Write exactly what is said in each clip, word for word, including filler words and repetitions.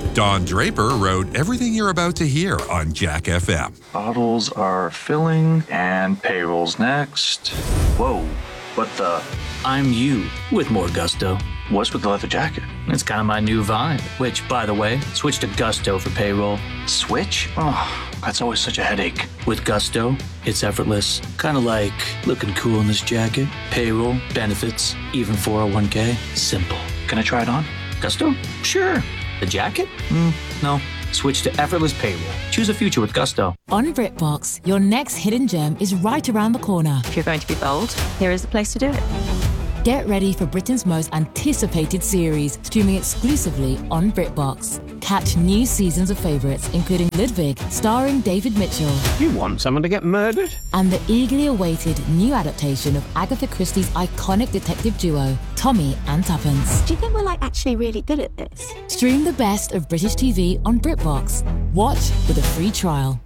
Don Draper wrote everything you're about to hear on Jack F M. Bottles are filling and payroll's next. Whoa, what the? I'm you with more gusto. What's with the leather jacket? It's kind of my new vibe, which, by the way, switch to Gusto for payroll. Switch? Oh, that's always such a headache. With Gusto, it's effortless. Kind of like looking cool in this jacket. Payroll, benefits, even four oh one k. Simple. Can I try it on? Gusto? Sure. The jacket? Mm, no. Switch to effortless payroll. Choose a future with Gusto. On BritBox, your next hidden gem is right around the corner. If you're going to be bold, here is the place to do it. Get ready for Britain's most anticipated series, streaming exclusively on BritBox. Catch new seasons of favourites, including Ludwig, starring David Mitchell. You want someone to get murdered? And the eagerly awaited new adaptation of Agatha Christie's iconic detective duo, Tommy and Tuppence. Do you think we're like actually really good at this? Stream the best of British T V on BritBox. Watch with a free trial.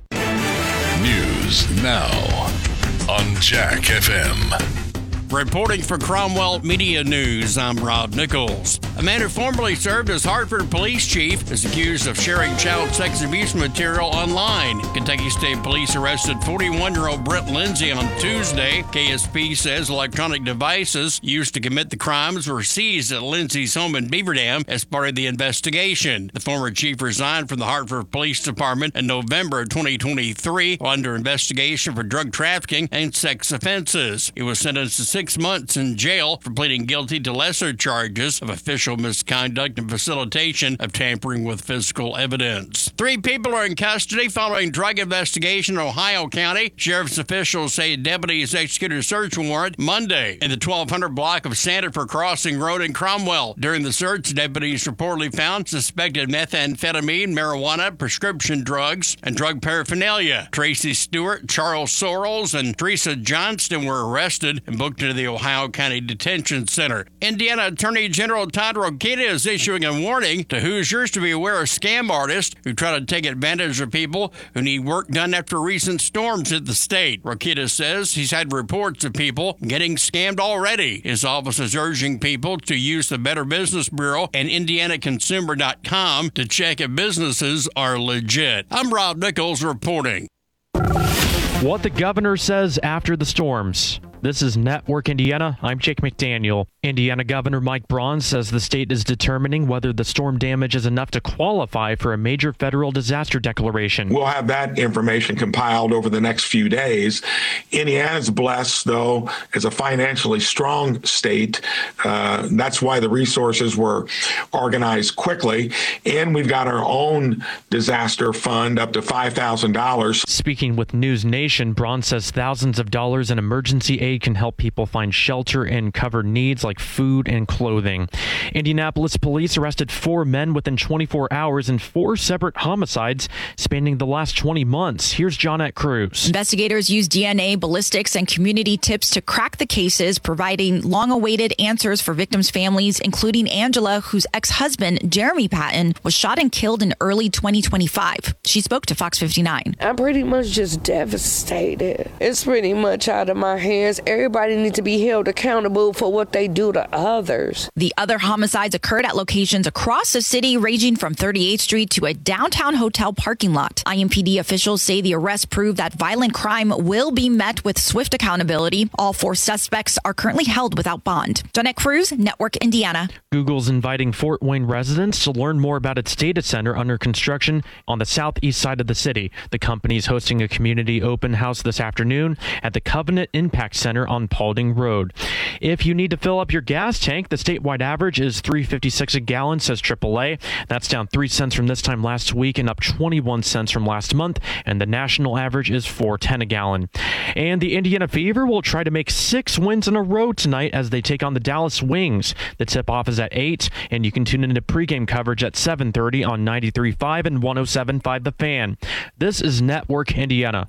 News now on Jack F M. Reporting for Cromwell Media News, I'm Rob Nichols. A man who formerly served as Hartford police chief is accused of sharing child sex abuse material online. Kentucky State Police arrested forty-one-year-old Brett Lindsay on Tuesday. K S P says electronic devices used to commit the crimes were seized at Lindsay's home in Beaver Dam as part of the investigation. The former chief resigned from the Hartford Police Department in November of twenty twenty-three while under investigation for drug trafficking and sex offenses. He was sentenced to six months in jail for pleading guilty to lesser charges of official misconduct and facilitation of tampering with physical evidence. Three people are in custody following drug investigation in Ohio County. Sheriff's officials say deputies executed a search warrant Monday in the twelve hundred block of Sandifer Crossing Road in Cromwell. During the search, deputies reportedly found suspected methamphetamine, marijuana, prescription drugs, and drug paraphernalia. Tracy Stewart, Charles Sorrells, and Teresa Johnston were arrested and booked into the Ohio County Detention Center. Indiana Attorney General Todd Rokita is issuing a warning to Hoosiers to be aware of scam artists who try to take advantage of people who need work done after recent storms hit the state. Rokita says he's had reports of people getting scammed already. His office is urging people to use the Better Business Bureau and Indiana Consumer dot com to check if businesses are legit. I'm Rob Nichols reporting. What the governor says after the storms. This is Network Indiana. I'm Jake McDaniel. Indiana Governor Mike Braun says the state is determining whether the storm damage is enough to qualify for a major federal disaster declaration. We'll have that information compiled over the next few days. Indiana's blessed, though, as a financially strong state. Uh, that's why the resources were organized quickly. And we've got our own disaster fund up to five thousand dollars. Speaking with News Nation, Braun says thousands of dollars in emergency aid can help people find shelter and cover needs like food and clothing. Indianapolis police arrested four men within twenty-four hours in four separate homicides spanning the last twenty months. Here's Johnette Cruz. Investigators used D N A, ballistics, and community tips to crack the cases, providing long-awaited answers for victims' families, including Angela, whose ex-husband, Jeremy Patton, was shot and killed in early twenty twenty-five. She spoke to Fox fifty-nine. I'm pretty much just devastated. It's pretty much out of my hands. Everybody needs to be held accountable for what they do to others. The other homicides occurred at locations across the city, ranging from thirty-eighth Street to a downtown hotel parking lot. I M P D officials say the arrests prove that violent crime will be met with swift accountability. All four suspects are currently held without bond. Johnette Cruz, Network Indiana. Google's inviting Fort Wayne residents to learn more about its data center under construction on the southeast side of the city. The company's hosting a community open house this afternoon at the Covenant Impact Center on Paulding Road. If you need to fill up your gas tank, the statewide average is three dollars and fifty-six cents a gallon, says triple A. That's down three cents from this time last week and up twenty-one cents from last month, and the national average is four dollars and ten cents a gallon. And the Indiana Fever will try to make six wins in a row tonight as they take on the Dallas Wings. The tip-off is at eight, and you can tune into pregame coverage at seven thirty on ninety-three point five and one oh seven point five The Fan. This is Network Indiana.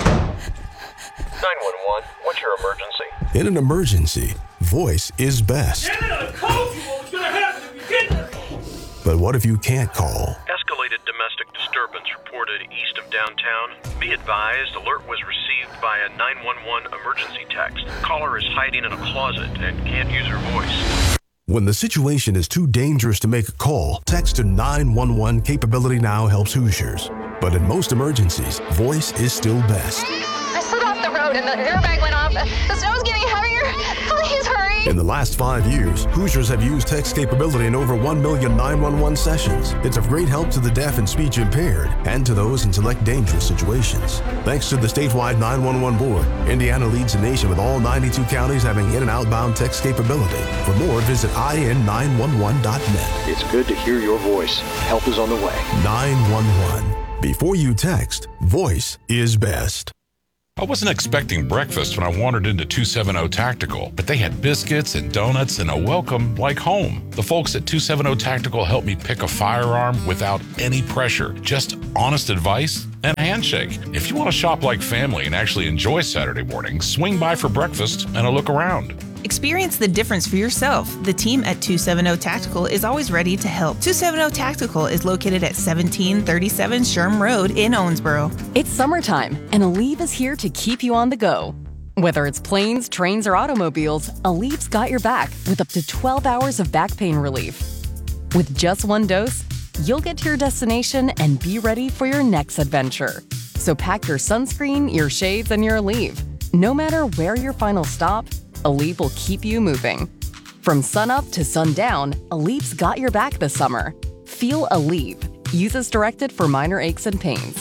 nine one one, what's your emergency? In an emergency, voice is best. Damn it, I told you what was going to happen if you didn't. But what if you can't call? Escalated domestic disturbance reported east of downtown. Be advised, alert was received by a nine one one emergency text. Caller is hiding in a closet and can't use her voice. When the situation is too dangerous to make a call, text to nine one one capability now helps Hoosiers. But in most emergencies, voice is still best. I slid off the road and the airbag went off. The snow's getting heavier. Please hurry. In the last five years, Hoosiers have used text capability in over one million nine one one sessions. It's of great help to the deaf and speech impaired and to those in select dangerous situations. Thanks to the statewide nine one one board, Indiana leads the nation with all ninety-two counties having in- and outbound text capability. For more, visit I N nine one one dot net. It's good to hear your voice. Help is on the way. nine one one. Before you text, voice is best. I wasn't expecting breakfast when I wandered into two seventy Tactical, but they had biscuits and donuts and a welcome like home. The folks at two seventy Tactical helped me pick a firearm without any pressure, just honest advice and a handshake. If you want to shop like family and actually enjoy Saturday mornings, swing by for breakfast and a look around. Experience the difference for yourself. The team at two seventy Tactical is always ready to help. two seventy Tactical is located at seventeen thirty-seven Sherm Road in Owensboro. It's summertime, and Aleve is here to keep you on the go. Whether it's planes, trains, or automobiles, Aleve's got your back with up to twelve hours of back pain relief. With just one dose, you'll get to your destination and be ready for your next adventure. So pack your sunscreen, your shades, and your Aleve. No matter where your final stop, Aleve will keep you moving. From sunup to sundown, Aleve's got your back this summer. Feel Aleve. Use as directed for minor aches and pains.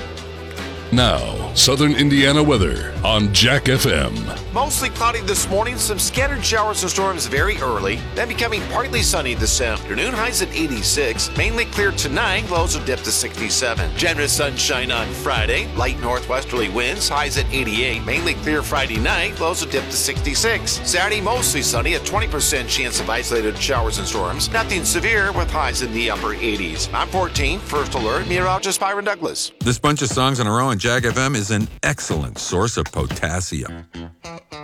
Now, Southern Indiana weather on Jack F M. Mostly cloudy this morning, some scattered showers and storms very early, then becoming partly sunny this afternoon, highs at eighty-six. Mainly clear tonight, lows will dip to sixty-seven. Generous sunshine on Friday, light northwesterly winds, highs at eighty-eight. Mainly clear Friday night, lows will dip to sixty-six. Saturday, mostly sunny, a twenty percent chance of isolated showers and storms. Nothing severe with highs in the upper eighties. I'm fourteen, First Alert, meteorologist Byron Douglas. This bunch of songs in a row on Jack F M is an excellent source of potassium.